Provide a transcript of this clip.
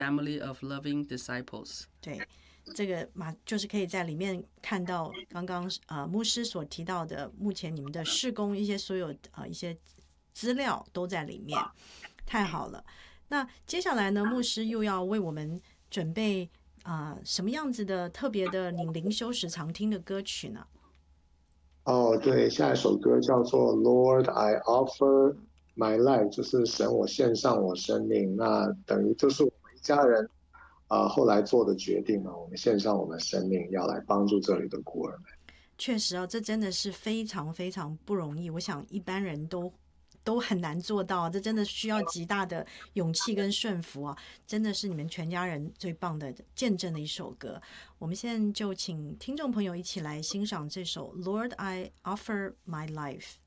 family of loving disciples。 对，这个就是可以在里面看到刚刚牧师所提到的，目前你们的事工一些所有一些资料都在里面，太好了。那接下来呢，牧师又要为我们准备什么样子的特别的你灵修时常听的歌曲呢？ 哦，对，下一首歌叫做《Lord I Offer My Life》，就是神我献上我生命。那等于就是我们一家人后来做的决定嘛，我们献上我们生命，要来帮助这里的孤儿们。 确实这真的是非常非常不容易，我想一般人都很难做到，这真的需要极大的勇气跟顺服啊！真的是你们全家人最棒的见证的一首歌。我们现在就请听众朋友一起来欣赏这首《Lord I Offer My Life》。